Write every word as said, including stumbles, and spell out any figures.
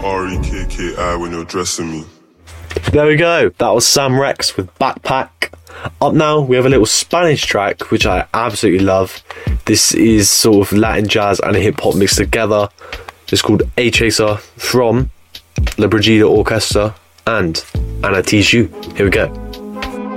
R E K K I when you're dressing me. There we go. That was Sam Rex with Backpack. Up now, we have a little Spanish track, which I absolutely love. This is sort of Latin jazz and hip hop mixed together. It's called A Chaser from La Brigida Orchestra and Ana Tijoux. Here we go.